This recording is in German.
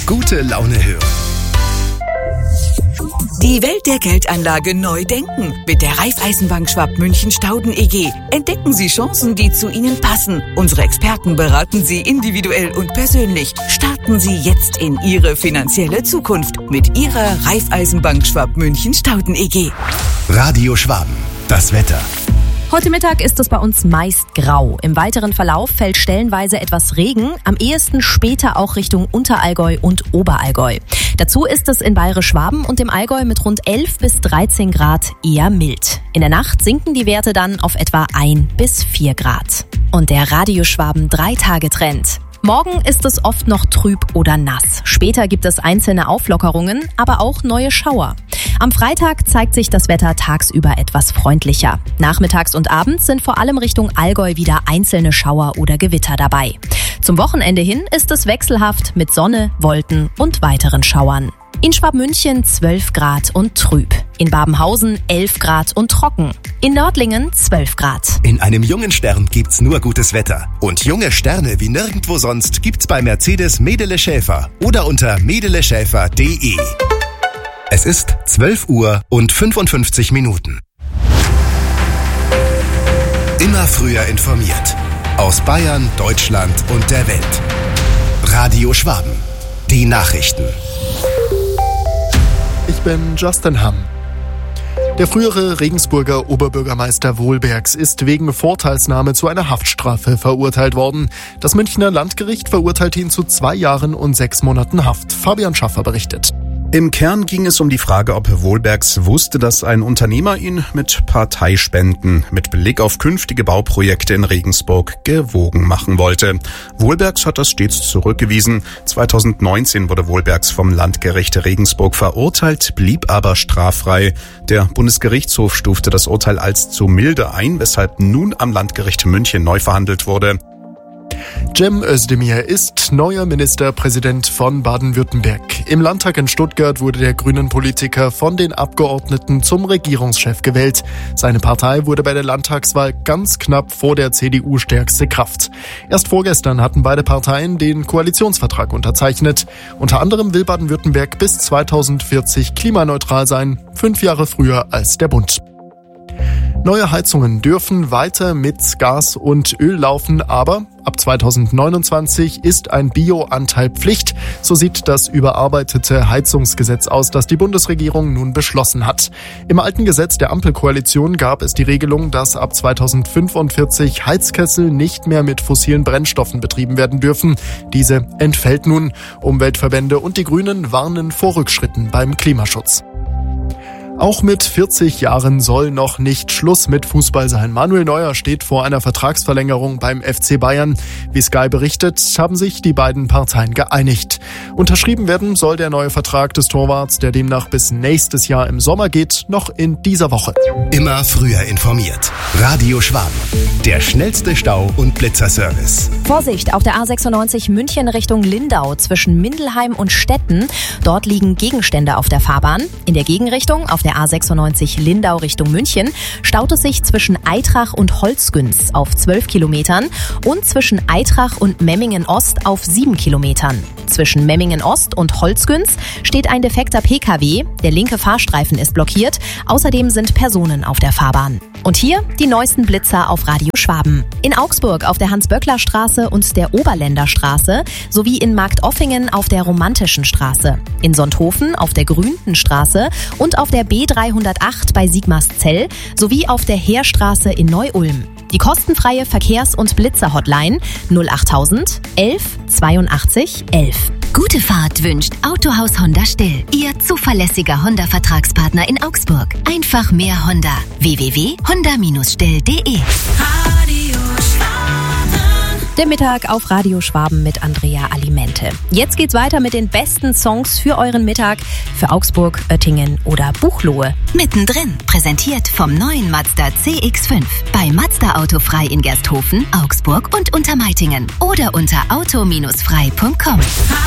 Gute Laune hören. Die Welt der Geldanlage neu denken. Mit der Raiffeisenbank Schwab-München-Stauden EG. Entdecken Sie Chancen, die zu Ihnen passen. Unsere Experten beraten Sie individuell und persönlich. Starten Sie jetzt in Ihre finanzielle Zukunft mit Ihrer Raiffeisenbank Schwab-München-Stauden EG. Radio Schwaben, das Wetter. Heute Mittag ist es bei uns meist grau. Im weiteren Verlauf fällt stellenweise etwas Regen, am ehesten später auch Richtung Unterallgäu und Oberallgäu. Dazu ist es in Bayerisch-Schwaben und dem Allgäu mit rund 11 bis 13 Grad eher mild. In der Nacht sinken die Werte dann auf etwa 1 bis 4 Grad. Und der Radio Schwaben 3-Tage-Trend. Morgen ist es oft noch trüb oder nass. Später gibt es einzelne Auflockerungen, aber auch neue Schauer. Am Freitag zeigt sich das Wetter tagsüber etwas freundlicher. Nachmittags und abends sind vor allem Richtung Allgäu wieder einzelne Schauer oder Gewitter dabei. Zum Wochenende hin ist es wechselhaft mit Sonne, Wolken und weiteren Schauern. In Schwabmünchen 12 Grad und trüb. In Babenhausen 11 Grad und trocken. In Nördlingen 12 Grad. In einem jungen Stern gibt's nur gutes Wetter. Und junge Sterne wie nirgendwo sonst gibt's bei Mercedes Medele Schäfer oder unter medeleschäfer.de. Es ist 12 Uhr und 55 Minuten. Immer früher informiert. Aus Bayern, Deutschland und der Welt. Radio Schwaben. Die Nachrichten. Ich bin Justin Hamm. Der frühere Regensburger Oberbürgermeister Wohlbergs ist wegen Vorteilsnahme zu einer Haftstrafe verurteilt worden. Das Münchner Landgericht verurteilt ihn zu 2 Jahren und 6 Monaten Haft. Fabian Schaffer berichtet. Im Kern ging es um die Frage, ob Wohlbergs wusste, dass ein Unternehmer ihn mit Parteispenden mit Blick auf künftige Bauprojekte in Regensburg gewogen machen wollte. Wohlbergs hat das stets zurückgewiesen. 2019 wurde Wohlbergs vom Landgericht Regensburg verurteilt, blieb aber straffrei. Der Bundesgerichtshof stufte das Urteil als zu milde ein, weshalb nun am Landgericht München neu verhandelt wurde. Cem Özdemir ist neuer Ministerpräsident von Baden-Württemberg. Im Landtag in Stuttgart wurde der Grünen-Politiker von den Abgeordneten zum Regierungschef gewählt. Seine Partei wurde bei der Landtagswahl ganz knapp vor der CDU stärkste Kraft. Erst vorgestern hatten beide Parteien den Koalitionsvertrag unterzeichnet. Unter anderem will Baden-Württemberg bis 2040 klimaneutral sein, 5 Jahre früher als der Bund. Neue Heizungen dürfen weiter mit Gas und Öl laufen, aber ab 2029 ist ein Bio-Anteil Pflicht. So sieht das überarbeitete Heizungsgesetz aus, das die Bundesregierung nun beschlossen hat. Im alten Gesetz der Ampelkoalition gab es die Regelung, dass ab 2045 Heizkessel nicht mehr mit fossilen Brennstoffen betrieben werden dürfen. Diese entfällt nun. Umweltverbände und die Grünen warnen vor Rückschritten beim Klimaschutz. Auch mit 40 Jahren soll noch nicht Schluss mit Fußball sein. Manuel Neuer steht vor einer Vertragsverlängerung beim FC Bayern. Wie Sky berichtet, haben sich die beiden Parteien geeinigt. Unterschrieben werden soll der neue Vertrag des Torwarts, der demnach bis nächstes Jahr im Sommer geht, noch in dieser Woche. Immer früher informiert. Radio Schwaben. Der schnellste Stau- und Blitzerservice. Vorsicht auf der A96 München Richtung Lindau zwischen Mindelheim und Stetten. Dort liegen Gegenstände auf der Fahrbahn. In der Gegenrichtung auf der A96 Lindau Richtung München staut es sich zwischen Aitrach und Holzgünz auf 12 Kilometern und zwischen Aitrach und Memmingen Ost auf 7 Kilometern. Zwischen Memmingen Ost und Holzgünz steht ein defekter PKW. Der linke Fahrstreifen ist blockiert. Außerdem sind Personen auf der Fahrbahn. Und hier die neuesten Blitzer auf Radio Schwaben. In Augsburg auf der Hans-Böckler-Straße und der Oberländer Straße sowie in Marktoffingen auf der Romantischen Straße. In Sonthofen auf der Grünten Straße und auf der B308 bei Sigmarszell sowie auf der Heerstraße in Neu-Ulm. Die kostenfreie Verkehrs- und Blitzer-Hotline 08000 11 82 11. Gute Fahrt wünscht Autohaus Honda Still, Ihr zuverlässiger Honda-Vertragspartner in Augsburg. Einfach mehr Honda. www.honda-still.de. Der Mittag auf Radio Schwaben mit Andrea Alimente. Jetzt geht's weiter mit den besten Songs für euren Mittag für Augsburg, Oettingen oder Buchloe. Mittendrin, präsentiert vom neuen Mazda CX-5. Bei Mazda Autofrei in Gersthofen, Augsburg und Untermeitingen. Oder unter auto-frei.com.